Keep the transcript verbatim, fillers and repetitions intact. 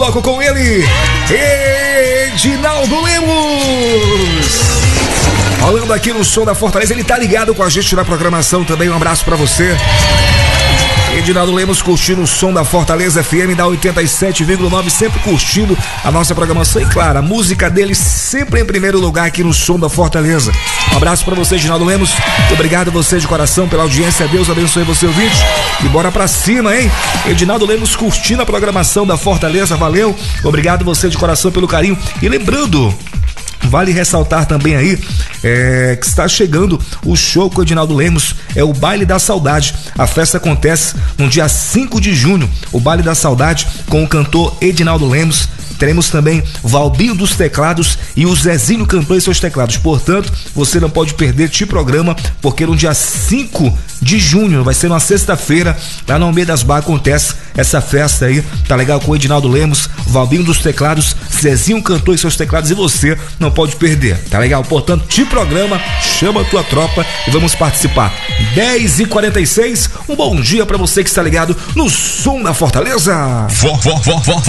Toco com ele, Edinaldo Lemos. Falando aqui no Som da Fortaleza, ele tá ligado com a gente na programação também. Um abraço pra você. Edinaldo Lemos curtindo o Som da Fortaleza F M da oitenta e sete vírgula nove, sempre curtindo a nossa programação. E claro, a música dele sempre em primeiro lugar aqui no Som da Fortaleza. Um abraço pra você, Edinaldo Lemos. Obrigado a você de coração pela audiência. Deus abençoe você, ouvinte. E bora pra cima, hein? Edinaldo Lemos curtindo a programação da Fortaleza. Valeu. Obrigado você de coração pelo carinho. E lembrando, vale ressaltar também aí é, que está chegando o show com o Edinaldo Lemos, é o Baile da Saudade. A festa acontece no dia cinco de junho, o Baile da Saudade com o cantor Edinaldo Lemos. Teremos também Valbinho dos Teclados e o Zezinho Cantor e seus teclados. Portanto, você não pode perder este programa, porque no dia cinco de junho, vai ser uma sexta-feira, lá no Almeida das Barras acontece essa festa aí, tá legal? Com o Edinaldo Lemos, Valbinho dos Teclados, Zezinho Cantor e seus teclados, e você não pode perder, tá legal? Portanto, te programa, chama a tua tropa e vamos participar. dez e quarenta e seis, um bom dia pra você que está ligado no Som da Fortaleza. For, for, for, for,